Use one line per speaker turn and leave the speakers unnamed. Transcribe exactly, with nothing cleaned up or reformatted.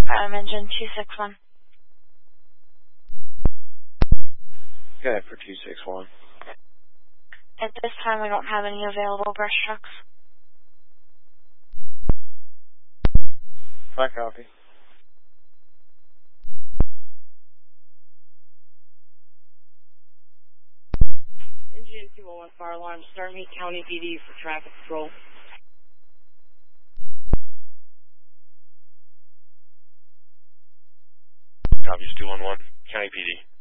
Um, engine two six one.
Go ahead for two six one.
At this time, we don't have any available brush trucks.
Fine copy.
Engine two one one fire alarm, Starmead County P D for traffic control.
Copies two one one, County P D.